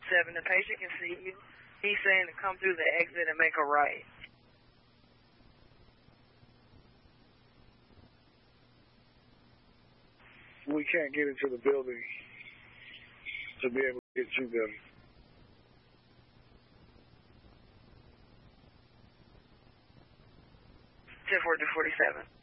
1047. The patient can see you. He's saying to come through the exit and make a right. We can't get into the building to be able to get to them. 1047.